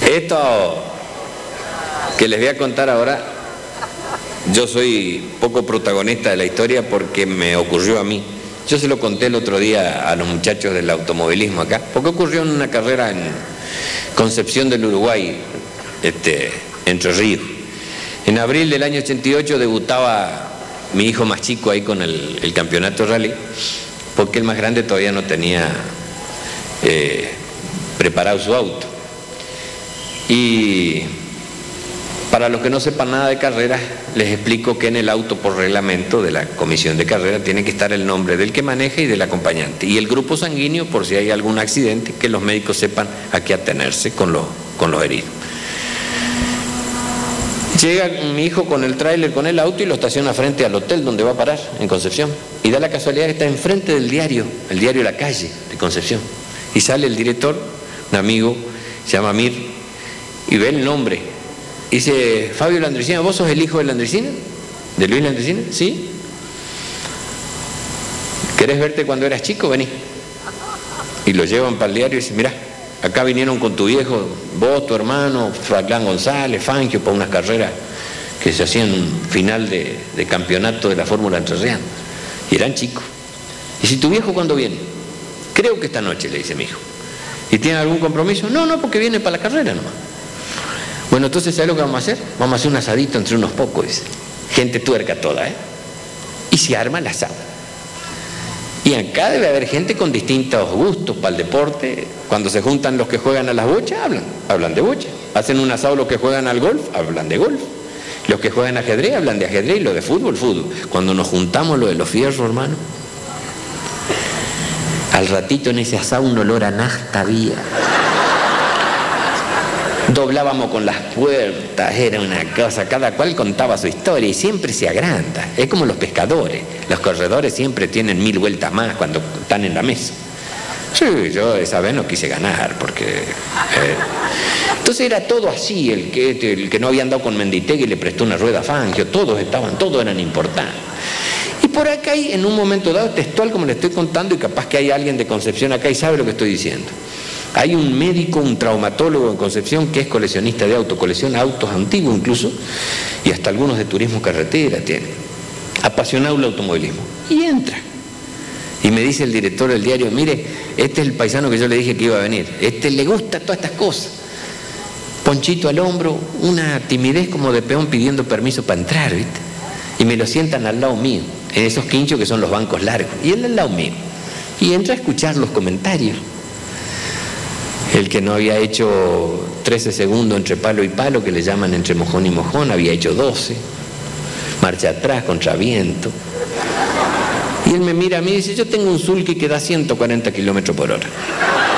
Esto que les voy a contar ahora, yo soy poco protagonista de la historia porque me ocurrió a mí. Yo se lo conté el otro día a los muchachos del automovilismo acá, porque ocurrió en una carrera en Concepción del Uruguay, Entre Ríos. En abril del año 88 debutaba mi hijo más chico ahí con el campeonato rally, porque el más grande todavía no tenía preparado su auto. Y para los que no sepan nada de carreras, les explico que en el auto, por reglamento de la comisión de carrera, tiene que estar el nombre del que maneja y del acompañante, y el grupo sanguíneo, por si hay algún accidente, que los médicos sepan a qué atenerse con los heridos. Llega mi hijo con el tráiler, con el auto, y lo estaciona frente al hotel donde va a parar, en Concepción, y da la casualidad que está enfrente del diario, el diario La Calle de Concepción, y sale el director, un amigo, se llama Mir, y ve el nombre. Dice: Fabio Landricina, ¿vos sos el hijo de Landricina? ¿De Luis Landricina? Sí. ¿Querés verte cuando eras chico? Vení. Y lo llevan para el diario y dice: mirá, acá vinieron con tu viejo, vos, tu hermano, Fraclán González, Fangio, para unas carreras que se hacían un final de campeonato de la Fórmula Entrerriana. Y eran chicos. ¿Y si tu viejo cuándo viene? Creo que esta noche, le dice mi hijo. ¿Y tiene algún compromiso? No, porque viene para la carrera nomás. Bueno, entonces, ¿sabes lo que vamos a hacer? Vamos a hacer un asadito entre unos pocos, dice. Gente tuerca toda, ¿eh? Y se arma el asado. Y acá debe haber gente con distintos gustos para el deporte. Cuando se juntan los que juegan a las bochas, hablan de bocha. Hacen un asado los que juegan al golf, hablan de golf. Los que juegan ajedrez, hablan de ajedrez, y lo de fútbol, fútbol. Cuando nos juntamos, lo de los fierros, hermano, al ratito en ese asado un olor a nafta había. Doblábamos con las puertas, era una cosa, cada cual contaba su historia y siempre se agranda. Es como los pescadores, los corredores siempre tienen 1000 vueltas más cuando están en la mesa. Sí, yo esa vez no quise ganar porque... Entonces era todo así, el que no había andado con Menditegui le prestó una rueda a Fangio, todos eran importantes. Y por acá hay, en un momento dado, textual como le estoy contando, y capaz que hay alguien de Concepción acá y sabe lo que estoy diciendo. Hay un médico, un traumatólogo en Concepción que es coleccionista de autos, colecciona autos antiguos incluso, y hasta algunos de turismo carretera tiene. Apasionado del automovilismo. Y entra. Y me dice el director del diario: mire, este es el paisano que yo le dije que iba a venir. Le gusta todas estas cosas. Ponchito al hombro, una timidez como de peón pidiendo permiso para entrar, ¿viste? Y me lo sientan al lado mío, en esos quinchos que son los bancos largos. Y él al lado mío. Y entra a escuchar los comentarios. El que no había hecho 13 segundos entre palo y palo, que le llaman entre mojón y mojón, había hecho 12. Marcha atrás, contraviento. Y él me mira a mí y dice: yo tengo un Sulky que da 140 kilómetros por hora.